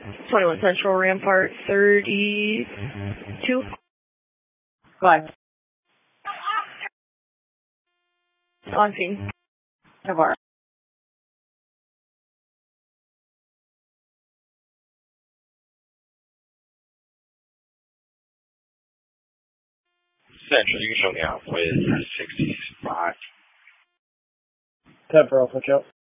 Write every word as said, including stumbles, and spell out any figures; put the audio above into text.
twenty-one Central, Rampart thirty-two. Five. On scene. Navarre. Central, you can show me out with sixty-five. ten for Alpha Joe.